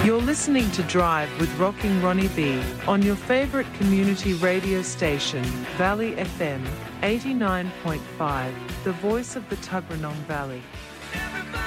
You're listening to Drive with Rocking Ronnie B on your favorite community radio station, Valley FM 89.5, the voice of the Tuggeranong Valley.